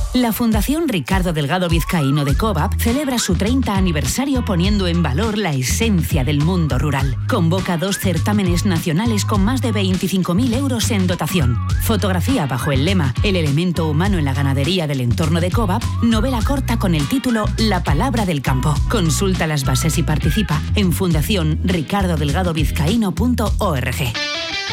La Fundación Ricardo Delgado Vizcaíno de COVAP celebra su 30 aniversario poniendo en valor la esencia del mundo rural. Convoca 2 certámenes nacionales con más de 25.000 euros en dotación. Fotografía bajo el lema El elemento humano en la ganadería del entorno de COVAP, novela corta con el título La palabra del campo. Consulta las bases y participa en fundacionricardodelgadovizcaíno.org.